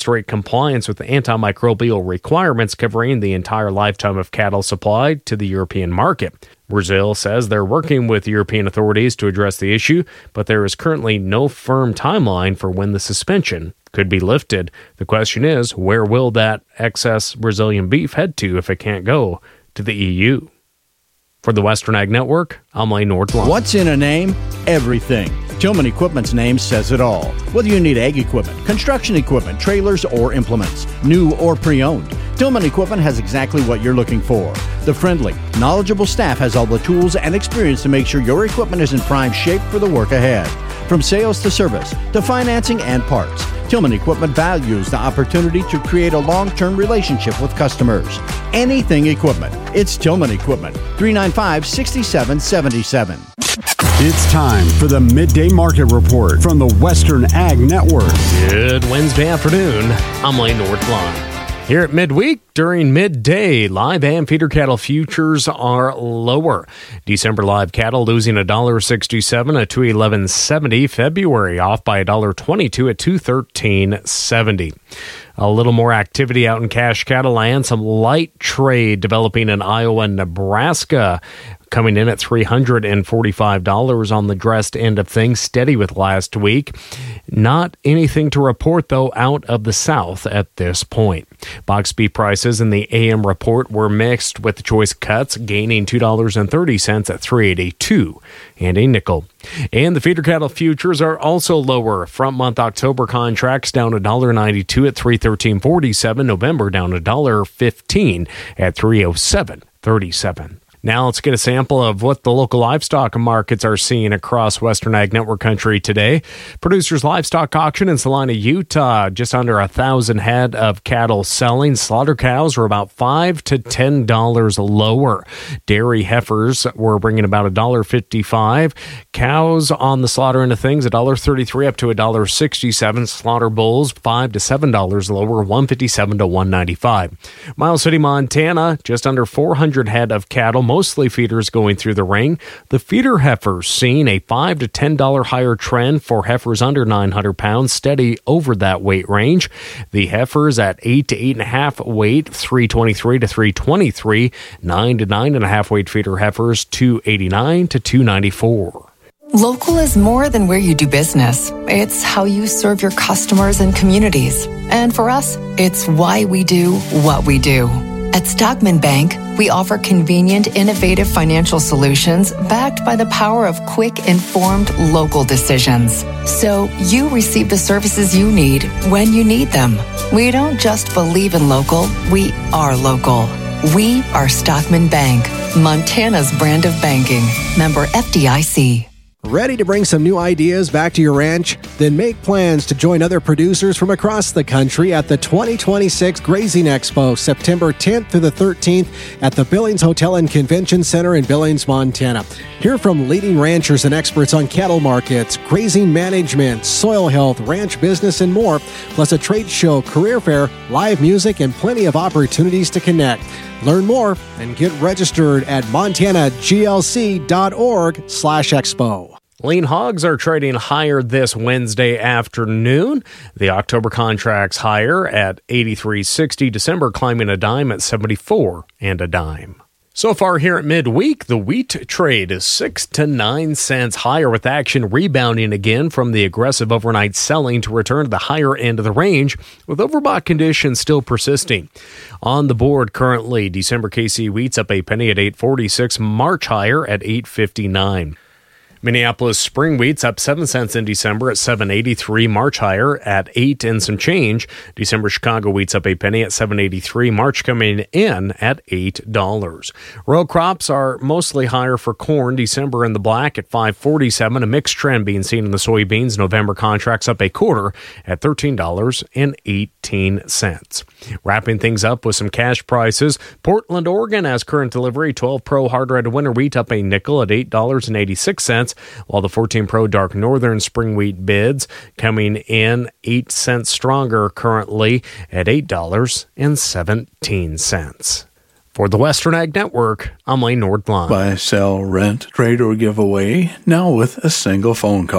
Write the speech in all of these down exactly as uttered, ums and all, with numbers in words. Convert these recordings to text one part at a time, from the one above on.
demonstrate compliance with the antimicrobial requirements covering the entire lifetime of cattle supplied to the European market. Brazil says they're working with European authorities to address the issue, but there is currently no firm timeline for when the suspension could be lifted. The question is, where will that excess Brazilian beef head to if it can't go to the E U? For the Western Ag Network, I'm Lane Nordlund. What's in a name? Everything. Tillman Equipment's name says it all. Whether you need ag equipment, construction equipment, trailers, or implements, new or pre-owned, Tillman Equipment has exactly what you're looking for. The friendly, knowledgeable staff has all the tools and experience to make sure your equipment is in prime shape for the work ahead. From sales to service to financing and parts, Tillman Equipment values the opportunity to create a long-term relationship with customers. Anything equipment, it's Tillman Equipment. three nine five, six seven seven seven. It's time for the Midday Market Report from the Western Ag Network. Good Wednesday afternoon. I'm Lane Nordlund. Here at midweek, during midday, live and feeder cattle futures are lower. December live cattle losing one dollar sixty-seven at two eleven seventy. February off by one dollar twenty-two at two thirteen seventy. A little more activity out in cash cattle land. Some light trade developing in Iowa and Nebraska, coming in at three hundred forty-five dollars on the dressed end of things, steady with last week. Not anything to report, though, out of the South at this point. Box beef prices in the A M report were mixed, with the choice cuts gaining two dollars and thirty cents at three eighty-two and a nickel. And the feeder cattle futures are also lower. Front month October contracts down one dollar ninety-two at three thirteen forty-seven. November down one dollar fifteen at three oh seven thirty-seven. Now let's get a sample of what the local livestock markets are seeing across Western Ag Network country today. Producers Livestock Auction in Salina, Utah, just under a thousand head of cattle selling. Slaughter cows were about five to ten dollars lower. Dairy heifers were bringing about a dollar fifty-five. Cows on the slaughter end of things, a dollar thirty-three up to a dollar sixty-seven. Slaughter bulls five to seven dollars lower, one fifty-seven to one ninety-five. Miles City, Montana, just under four hundred head of cattle. Mostly feeders going through the ring. The feeder heifers seeing a five to ten dollars higher trend for heifers under nine hundred pounds, steady over that weight range. The heifers at eight to eight point five weight, three twenty-three to three twenty-three. nine to nine point five weight feeder heifers, two eighty-nine to two ninety-four. Local is more than where you do business. It's how you serve your customers and communities. And for us, it's why we do what we do. At Stockman Bank, we offer convenient, innovative financial solutions backed by the power of quick, informed local decisions. So you receive the services you need when you need them. We don't just believe in local, we are local. We are Stockman Bank, Montana's brand of banking. Member F D I C. Ready to bring some new ideas back to your ranch? Then make plans to join other producers from across the country at the twenty twenty-six Grazing Expo, September tenth through the thirteenth at the Billings Hotel and Convention Center in Billings, Montana. Hear from leading ranchers and experts on cattle markets, grazing management, soil health, ranch business, and more, plus a trade show, career fair, live music, and plenty of opportunities to connect. Learn more and get registered at montana g l c dot org slash expo. Lean hogs are trading higher this Wednesday afternoon. The October contract's higher at eighty-three sixty. December climbing a dime at seventy-four and a dime. So far here at midweek, the wheat trade is six to nine cents higher, with action rebounding again from the aggressive overnight selling to return to the higher end of the range, with overbought conditions still persisting. On the board currently, December K C wheat's up a penny at eight forty-six, March higher at eight fifty-nine. Minneapolis spring wheat's up seven cents in December at seven eighty-three, March higher at eight and some change. December Chicago wheat's up a penny at seven eighty-three, March coming in at eight dollars. Row crops are mostly higher for corn. December in the black at five forty-seven, a mixed trend being seen in the soybeans. November contracts up a quarter at thirteen dollars and eighteen cents. Wrapping things up with some cash prices, Portland, Oregon has current delivery twelve Pro Hard Red Winter Wheat up a nickel at eight dollars and eighty-six cents. While the fourteen Pro Dark Northern Spring Wheat bids coming in eight cents stronger currently at eight dollars and seventeen cents. For the Western Ag Network, I'm Lane Nordlund. Buy, sell, rent, trade, or give away, now with a single phone call.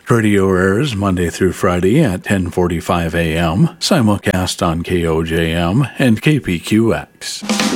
Radio airs Monday through Friday at ten forty-five a.m., simulcast on K O J M and K P Q X.